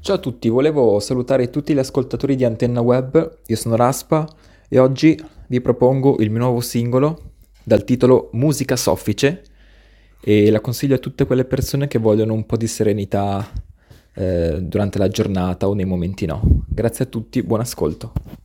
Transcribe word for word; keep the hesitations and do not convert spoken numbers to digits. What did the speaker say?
Ciao a tutti, volevo salutare tutti gli ascoltatori di Antenna Web, io sono Raspa e oggi vi propongo il mio nuovo singolo dal titolo Musica Soffice e la consiglio a tutte quelle persone che vogliono un po' di serenità eh, durante la giornata o nei momenti no. Grazie a tutti, buon ascolto.